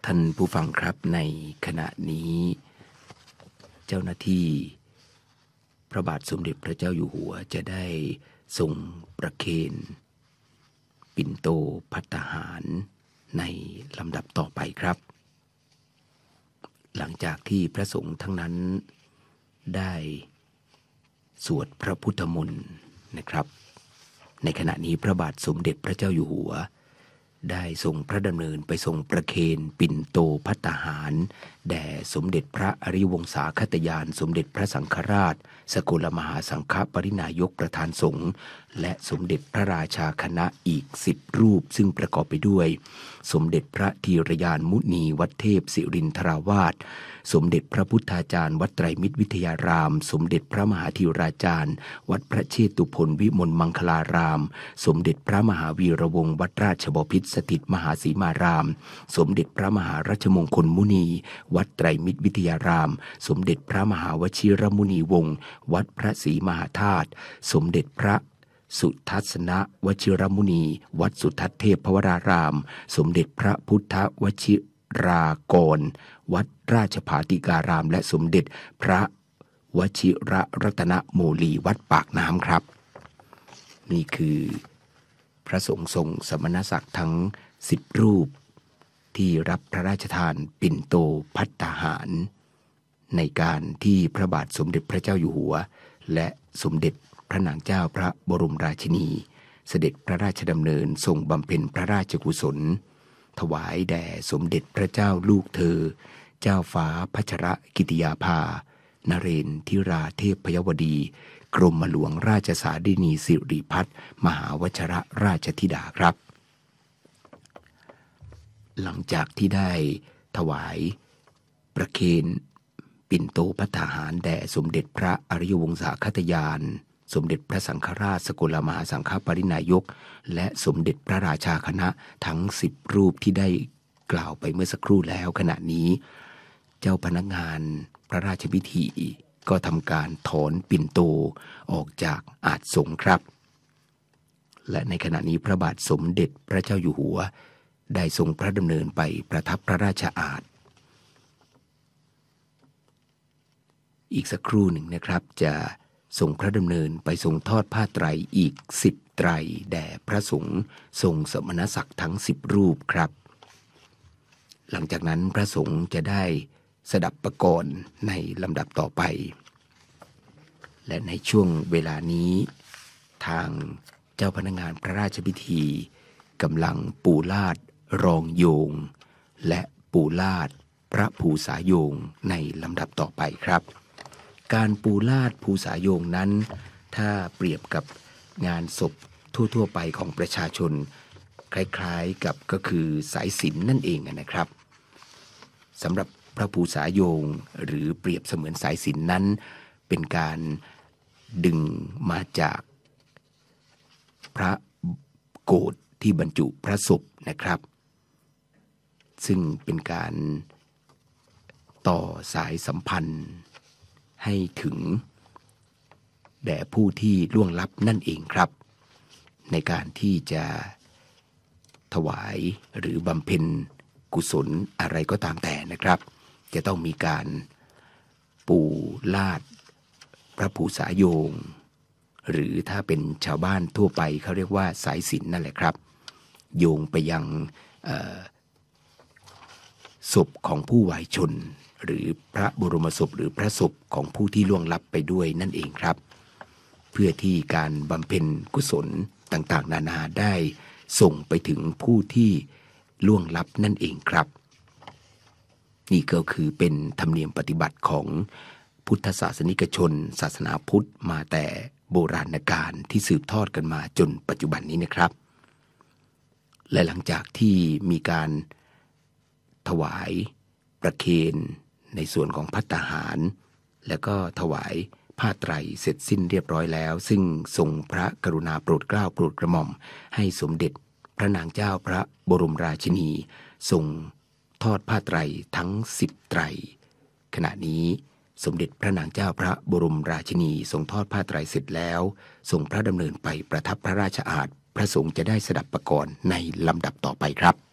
ท่านผู้ฟังครับในขณะนี้เจ้าหน้าที่พระบาทสมเด็จพระเจ้าอยู่หัวจะได้ทรงประเคนปิ่นโตภัตตาหารในลำดับต่อไปครับหลังจากที่พระสงฆ์ทั้งนั้นได้สวดพระพุทธมนต์นะครับในขณะนี้พระบาทสมเด็จพระเจ้าอยู่หัวได้ทรงพระดำเนินไปทรงประเคนปิ่นโตภัตตาหารแด่สมเด็จพระอริยวงศาคตยานสมเด็จพระสังฆราชสกลมหาสังฆปรินายกประธานสงฆ์และสมเด็จพระราชาคณะอีก10รูปซึ่งประกอบไปด้วยสมเด็จพระธีรยานมุนีวัดเทพศิรินทราวาสสมเด็จพระพุทธาจารย์วัดไตรมิตรวิทยารามสมเด็จพระมหาธีราจารย์วัดพระเชตุพนวิมลมังคลารามสมเด็จพระมหาวีระวงศ์วัดราชบพิตรสถิตมหาสีมารามสมเด็จพระมหารัชมงคลมุนีวัดไตรมิตรวิทยารามสมเด็จพระมหาวชิรมุนีวงศ์วัดพระศรีมหาธาตุสมเด็จพระสุทัศนวชิรมุนีวัดสุทัศน์เทพวรารามสมเด็จพระพุทธวชิรากรวัดราชภาติการามและสมเด็จพระวชิรรัตนโมลีวัดปากน้ำครับนี่คือพระสงฆ์ทรงสมณศักดิ์ทั้ง10รูปที่รับพระราชทานปิ่นโตภัตตาหารในการที่พระบาทสมเด็จพระเจ้าอยู่หัวและสมเด็จพระนางเจ้าพระบรมราชินีเสด็จพระราชดำเนินทรงบำเพ็ญพระราชกุศลถวายแด่สมเด็จพระเจ้าลูกเธอเจ้าฟ้าพัชรกิติยาภานเรนทิราเทพพยวดีกรมหลวงราชสาดินีสิริพัฒน์มหาวชรราชธิดาครับหลังจากที่ได้ถวายประเคนปิ่นโตภัตตาหารแด่สมเด็จพระอริยวงศาคตยานสมเด็จพระสังฆราชสกลมหาสังฆปรินายกและสมเด็จพระราชาคณะทั้ง10รูปที่ได้กล่าวไปเมื่อสักครู่แล้วขณะนี้เจ้าพนักงานพระราชพิธีก็ทำการถอนปิ่นโตออกจากอาสน์สงฆ์ครับและในขณะนี้พระบาทสมเด็จพระเจ้าอยู่หัวได้ทรงพระดำเนินไปประทับพระราชอาสน์อีกสักครู่หนึ่งนะครับจะทรงพระดำเนินไปทรงทอดผ้าไตรอีก10ไตรแด่พระสงฆ์ทรงสมณศักดิ์ทั้ง10รูปครับหลังจากนั้นพระสงฆ์จะได้สดับประกรณ์ในลำดับต่อไปและในช่วงเวลานี้ทางเจ้าพนักงานพระราชพิธีกำลังปูลาดรองโยงและปูลาดพระภูษาโยงในลำดับต่อไปครับการปูลาดภูษาโยงนั้นถ้าเปรียบกับงานศพทั่วๆไปของประชาชนคล้ายๆกับก็คือสายสิญจน์นั่นเองนะครับสำหรับพระภูษาโยงหรือเปรียบเสมือนสายสิญจน์นั้นเป็นการดึงมาจากพระโกฐที่บรรจุพระศพนะครับซึ่งเป็นการต่อสายสัมพันธ์ให้ถึงแด่ผู้ที่ล่วงลับนั่นเองครับในการที่จะถวายหรือบำเพ็ญกุศลอะไรก็ตามแต่นะครับจะต้องมีการปูลาดพระภูษาโยงหรือถ้าเป็นชาวบ้านทั่วไปเขาเรียกว่าสายสิญจน์นั่นแหละครับโยงไปยังศพของผู้วายชนหรือพระบรมศพหรือพระศพของผู้ที่ล่วงลับไปด้วยนั่นเองครับเพื่อที่การบำเพ็ญกุศลต่างๆนานาได้ส่งไปถึงผู้ที่ล่วงลับนั่นเองครับนี่ก็คือเป็นธรรมเนียมปฏิบัติของพุทธศาสนิกชนศาสนาพุทธมาแต่โบราณกาลที่สืบทอดกันมาจนปัจจุบันนี้นะครับและหลังจากที่มีการถวายประเคนในส่วนของภัตตาหารแล้วก็ถวายผ้าไตรเสร็จสิ้นเรียบร้อยแล้วซึ่งทรงพระกรุณาโปรดเกล้าโปรดกระหม่อมให้สมเด็จพระนางเจ้าพระบรมราชินีทรงทอดผ้าไตรทั้ง10ไตรขณะนี้สมเด็จพระนางเจ้าพระบรมราชินีทรงทอดผ้าไตรเสร็จแล้วทรงพระดำเนินไปประทับพระราชอาสน์พระสงฆ์จะได้สดับประกรณ์ในลำดับต่อไปครับ